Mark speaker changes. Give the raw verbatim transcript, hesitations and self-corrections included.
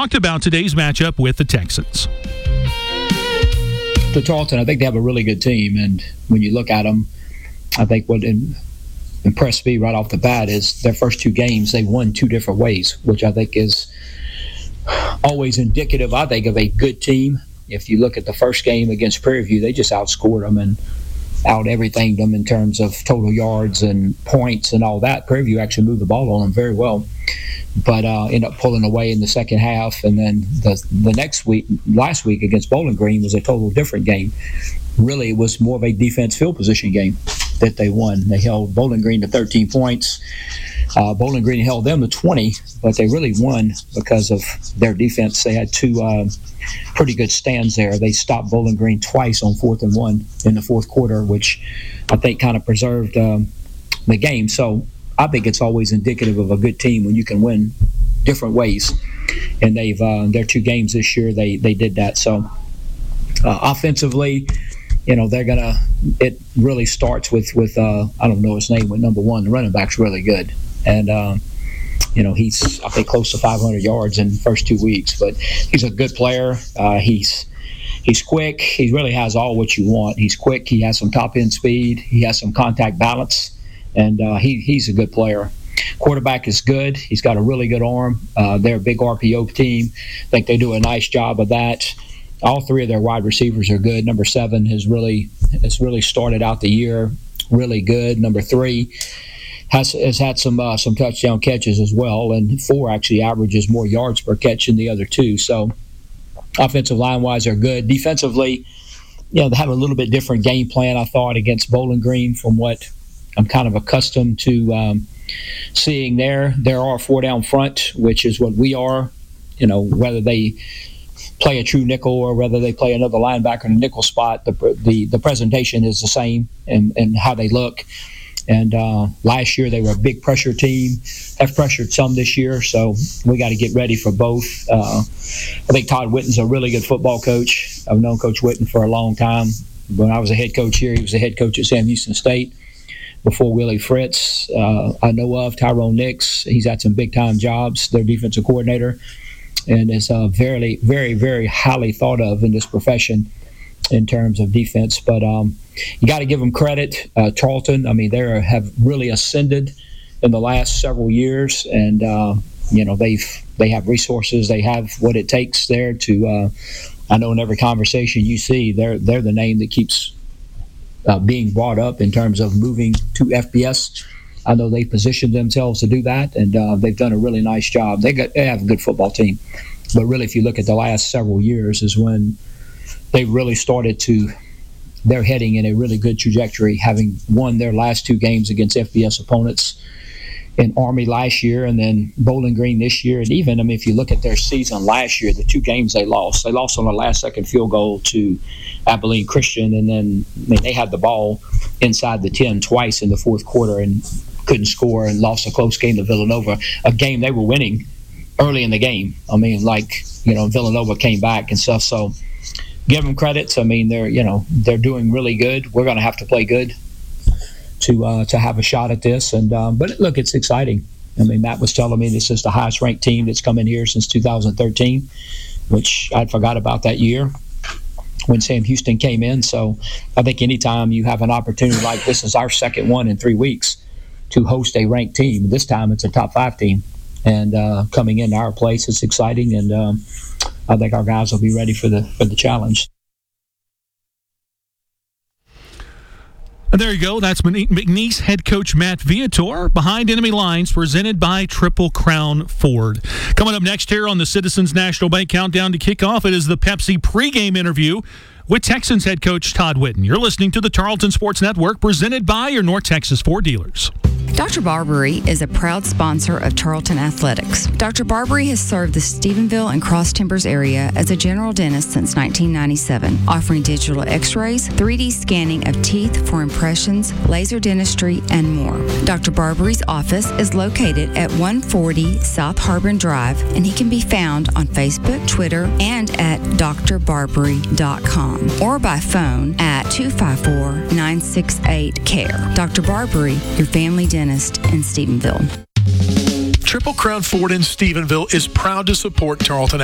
Speaker 1: talked about today's matchup with the Texans.
Speaker 2: To Tarleton, I think they have a really good team, and when you look at them, I think what in, impressed me right off the bat is their first two games they won two different ways, which I think is always indicative, I think, of a good team. If you look at the first game against Prairie View, they just outscored them and out everything them in terms of total yards and points and all that. Prairie View actually moved the ball on them very well, but uh, ended up pulling away in the second half. And then the the next week, last week against Bowling Green was a total different game. Really, it was more of a defense field position game that they won. They held Bowling Green to thirteen points. Uh, Bowling Green held them to twenty, but they really won because of their defense. They had two uh, pretty good stands there. They stopped Bowling Green twice on fourth and one in the fourth quarter, which I think kind of preserved um, the game. So I think it's always indicative of a good team when you can win different ways. And they've uh, their two games this year, they they did that. So uh, offensively, you know, they're gonna. It really starts with with uh, I don't know his name, but number one, the running back's really good, and um, you know he's I think close to five hundred yards in the first two weeks. But he's a good player. Uh, he's he's quick. He really has all what you want. He's quick. He has some top end speed. He has some contact balance, and uh, he he's a good player. Quarterback is good. He's got a really good arm. Uh, they're a big R P O team. I think they do a nice job of that. All three of their wide receivers are good. Number seven has really has really started out the year really good. Number three has has had some uh, some touchdown catches as well, and four actually averages more yards per catch than the other two. So offensive line wise, are good. Defensively, you know, they have a little bit different game plan, I thought, against Bowling Green from what I'm kind of accustomed to um, seeing there. There are four down front, which is what we are. You know, whether they play a true nickel or whether they play another linebacker in a nickel spot, the the, the presentation is the same and, and how they look. And uh, last year they were a big pressure team, have pressured some this year, so we got to get ready for both. Uh, I think Todd Witten's a really good football coach. I've known Coach Witten for a long time. When I was a head coach here, he was a head coach at Sam Houston State before Willie Fritz. Uh, I know of Tyrone Nix. He's had some big-time jobs, their defensive coordinator, and is uh, very, very, very highly thought of in this profession in terms of defense. But um, you got to give them credit. Uh, Tarleton, I mean, they have really ascended in the last several years, and uh, you know they've they have resources. They have what it takes there to. Uh, I know in every conversation you see, they're they're the name that keeps uh, being brought up in terms of moving to F B S. I know they positioned themselves to do that, and uh, they've done a really nice job. They got they have a good football team, but really, if you look at the last several years, is when they really started to. They're heading in a really good trajectory, having won their last two games against F B S opponents in Army last year, and then Bowling Green this year. And even, I mean, if you look at their season last year, the two games they lost, they lost on a last-second field goal to Abilene Christian, and then I mean, they had the ball inside the ten twice in the fourth quarter and couldn't score and lost a close game to Villanova, a game they were winning early in the game. I mean, like, you know, Villanova came back and stuff. So give them credits. I mean, they're, you know, they're doing really good. We're going to have to play good to uh, to have a shot at this. And um, but look, it's exciting. I mean, Matt was telling me this is the highest ranked team that's come in here since two thousand thirteen, which I forgot about that year when Sam Houston came in. So I think anytime you have an opportunity like this, is our second one in three weeks to host a ranked team. This time it's a top five team, and uh, coming into our place, it's exciting, and um, I think our guys will be ready for the for the challenge.
Speaker 1: And there you go. That's McNeese head coach Matt Viator behind enemy lines, presented by Triple Crown Ford. Coming up next here on the Citizens National Bank Countdown to Kickoff, it is the Pepsi pregame interview with Texans head coach Todd Witten. You're listening to the Tarleton Sports Network, presented by your North Texas Ford dealers.
Speaker 3: Doctor Barbary is a proud sponsor of Tarleton Athletics. Doctor Barbary has served the Stephenville and Cross Timbers area as a general dentist since nineteen ninety-seven, offering digital x-rays, three D scanning of teeth for impressions, laser dentistry, and more. Doctor Barbary's office is located at one forty South Harbin Drive, and he can be found on Facebook, Twitter, and at d r barbary dot com or by phone at two five four, nine six eight, C A R E. Doctor Barbary, your family dentist in Stephenville.
Speaker 4: Triple Crown Ford in Stephenville is proud to support Tarleton